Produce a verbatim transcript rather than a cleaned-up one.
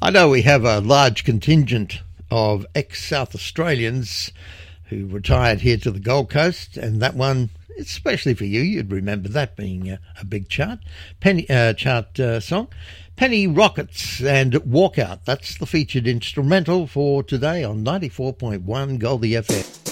I know we have a large contingent of ex-South Australians who retired here to the Gold Coast, and that one, especially for you, you'd remember that being a, a big chart, penny uh, chart uh, song. Penny Rockets and Walkout. That's the featured instrumental for today on ninety-four point one Goldie F M.